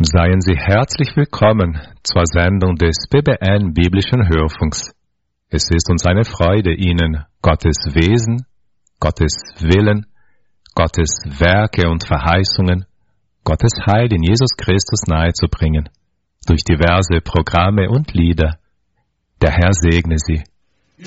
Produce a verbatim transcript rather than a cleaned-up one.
Seien Sie herzlich willkommen zur Sendung des B B N Biblischen Hörfunks. Es ist uns eine Freude, Ihnen Gottes Wesen, Gottes Willen, Gottes Werke und Verheißungen, Gottes Heil in Jesus Christus nahezubringen, durch diverse Programme und Lieder. Der Herr segne Sie.